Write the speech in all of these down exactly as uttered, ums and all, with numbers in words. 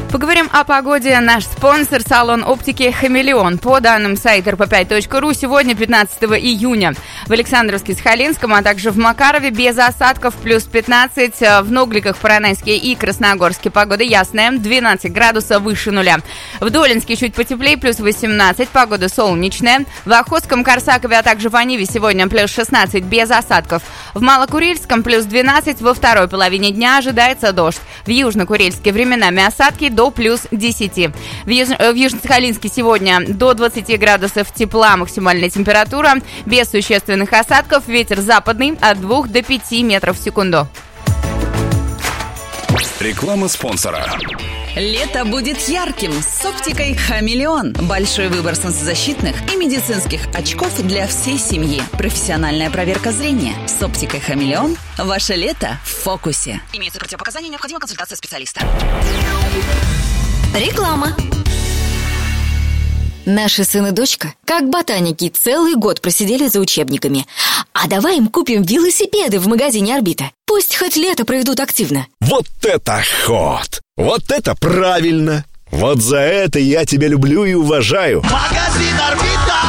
Поговорим о погоде. Наш спонсор — салон оптики «Хамелеон». По данным сайта эр пэ пять точка ру, сегодня, пятнадцатого июня, в Александровске-Сахалинском, а также в Макарове без осадков плюс пятнадцать, в Ногликах, Поронайске и Красногорске погода ясная, двенадцать градусов выше нуля. В Долинске чуть потеплее, плюс восемнадцать, погода солнечная. В Охотском, Корсакове, а также в Аниве сегодня плюс шестнадцать без осадков. В Малокурильском плюс двенадцать, во второй половине дня ожидается дождь. В Южно-Курильске временами осадки до плюс десять. В, Юж... в Южно-Сахалинске сегодня до двадцати градусов тепла, максимальная температура, без существенных осадков, ветер западный от двух до пяти метров в секунду. Реклама спонсора. Лето будет ярким с оптикой «Хамелеон». Большой выбор солнцезащитных и медицинских очков для всей семьи. Профессиональная проверка зрения. С оптикой «Хамелеон» ваше лето в фокусе. Имеются противопоказания, необходима консультация специалиста. Реклама. Наши сын и дочка, как ботаники, целый год просидели за учебниками. А давай им купим велосипеды в магазине «Орбита». Пусть хоть лето проведут активно. Вот это ход! Вот это правильно! Вот за это я тебя люблю и уважаю. Магазин «Орбита».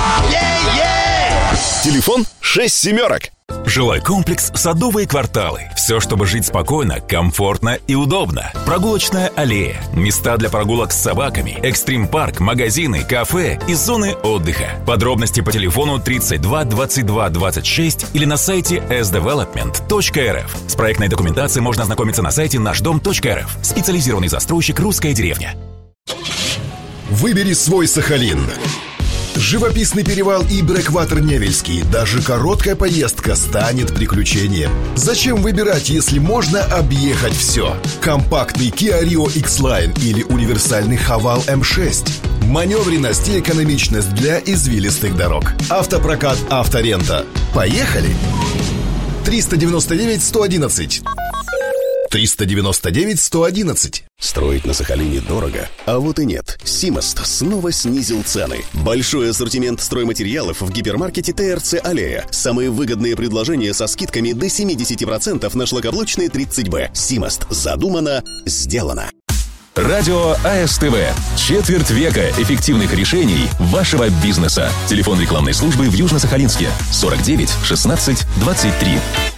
Е-е! Телефон шесть семерок. Жилой комплекс «Садовые кварталы». Все, чтобы жить спокойно, комфортно и удобно. Прогулочная аллея, места для прогулок с собаками, экстрим-парк, магазины, кафе и зоны отдыха. Подробности по телефону тридцать два двадцать два двадцать шесть или на сайте эс девелопмент точка эр эф. С проектной документацией можно ознакомиться на сайте наш дом точка эр эф. Специализированный застройщик «Русская деревня». Выбери свой Сахалин. Живописный перевал и Брэкватер Невельский. Даже короткая поездка станет приключением. Зачем выбирать, если можно объехать все? Компактный Kia Rio X-Line или универсальный Haval эм шесть. Маневренность и экономичность для извилистых дорог. Автопрокат «Авторента». Поехали! триста девяносто девять сто одиннадцать. триста девяносто девять сто одиннадцать. Строить на Сахалине дорого, а вот и нет. Симост снова снизил цены. Большой ассортимент стройматериалов в гипермаркете тэ эр цэ Аллея. Самые выгодные предложения со скидками до семьдесят процентов на шлакоблочные тридцать бэ. Симост. Задумано, сделано. Радио а эс тэ вэ. Четверть века эффективных решений вашего бизнеса. Телефон рекламной службы в Южно-Сахалинске. сорок девять шестнадцать двадцать три.